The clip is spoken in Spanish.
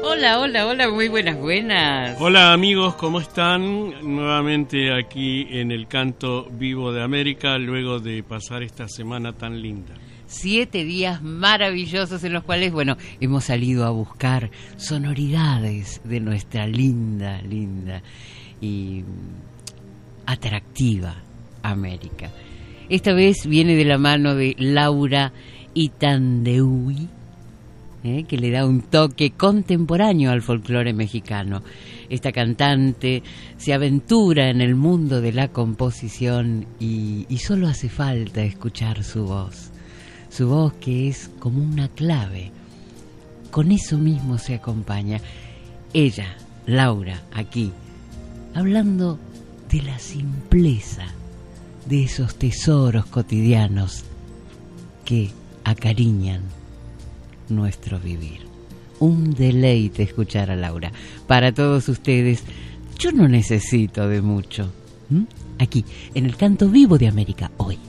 Hola, hola, hola, muy buenas. Hola amigos, ¿cómo están? Nuevamente aquí en el Canto Vivo de América, luego de pasar esta semana tan linda. 7 días maravillosos en los cuales, bueno, hemos salido a buscar sonoridades de nuestra linda y atractiva América. Esta vez viene de la mano de Laura Itandeui, que le da un toque contemporáneo al folclore mexicano. Esta cantante se aventura en el mundo de la composición y solo hace falta escuchar su voz que es como una clave. Con eso mismo se acompaña. Ella, Laura, aquí, hablando de la simpleza de esos tesoros cotidianos que acariñan nuestro vivir. Un deleite escuchar a Laura. Para todos ustedes, yo no necesito de mucho. Aquí, en el Canto Vivo de América, hoy.